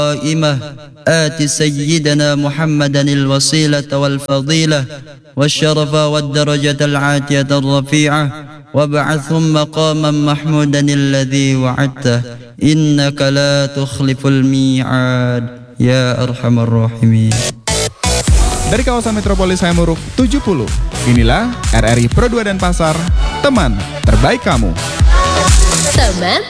قائمة آت سيدنا محمدا الوسيلة والفضيلة والشرف والدرجة العاتية الرفيعة وابعثهم مقاما محمودا الذي وعدته إنك لا تخلف الميعاد يا أرحم الراحمين. Dari kawasan Metropolis Hayamuruk 70, inilah RRI Pro 2 Denpasar, teman terbaik kamu. Teman